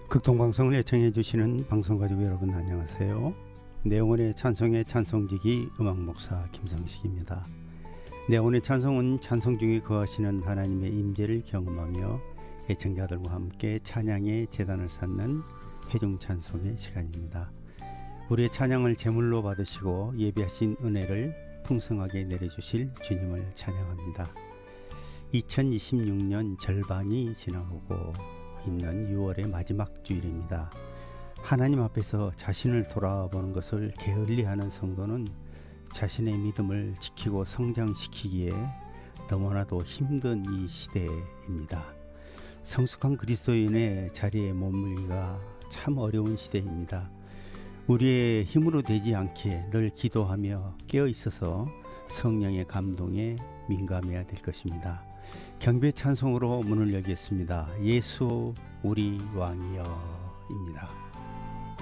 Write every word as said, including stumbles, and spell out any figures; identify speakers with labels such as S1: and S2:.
S1: 극동방송을 애청해 주시는 방송가족 여러분 안녕하세요. 내원의 찬송의 찬송지기 음악목사 김성식입니다. 내원의 찬송은 찬송 중에 거하시는 하나님의 임재를 경험하며 애청자들과 함께 찬양의 제단을 쌓는 회중찬송의 시간입니다. 우리의 찬양을 제물로 받으시고 예비하신 은혜를 풍성하게 내려주실 주님을 찬양합니다. 이천이십육 년 절반이 지나오고 있는 유월의 마지막 주일입니다. 하나님 앞에서 자신을 돌아보는 것을 게을리하는 성도는 자신의 믿음을 지키고 성장시키기에 너무나도 힘든 이 시대입니다. 성숙한 그리스도인의 자리에 머물기가 참 어려운 시대입니다. 우리의 힘으로 되지 않기에 늘 기도하며 깨어 있어서 성령의 감동에 민감해야 될 것입니다. 경배 찬송으로 문을 열겠습니다. 예수 우리 왕이여.